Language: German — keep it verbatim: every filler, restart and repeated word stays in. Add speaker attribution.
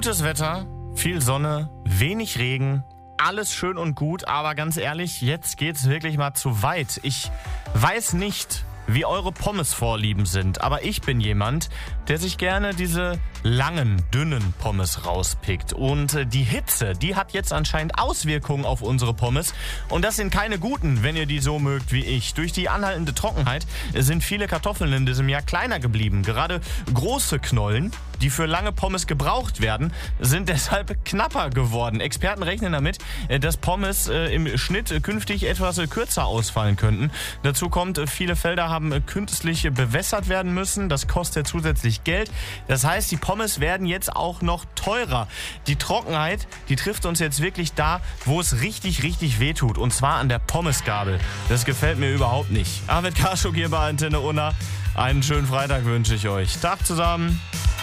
Speaker 1: Gutes Wetter, viel Sonne, wenig Regen, alles schön und gut, aber ganz ehrlich, jetzt geht's wirklich mal zu weit. Ich weiß nicht, wie eure Pommes-Vorlieben sind, aber ich bin jemand, der sich gerne diese langen, dünnen Pommes rauspickt. Und äh, die Hitze, die hat jetzt anscheinend Auswirkungen auf unsere Pommes. Und das sind keine guten, wenn ihr die so mögt wie ich. Durch die anhaltende Trockenheit sind viele Kartoffeln in diesem Jahr kleiner geblieben. Gerade große Knollen, die für lange Pommes gebraucht werden, sind deshalb knapper geworden. Experten rechnen damit, dass Pommes äh, im Schnitt künftig etwas äh, kürzer ausfallen könnten. Dazu kommt, äh, viele Felder haben äh, künstlich bewässert werden müssen. Das kostet zusätzlich Geld. Das heißt, die Pommes werden jetzt auch noch teurer. Die Trockenheit, die trifft uns jetzt wirklich da, wo es richtig, richtig wehtut. Und zwar an der Pommesgabel. Das gefällt mir überhaupt nicht. Ahmed Kashuk hier bei Antenne Unna. Einen schönen Freitag wünsche ich euch. Tag zusammen.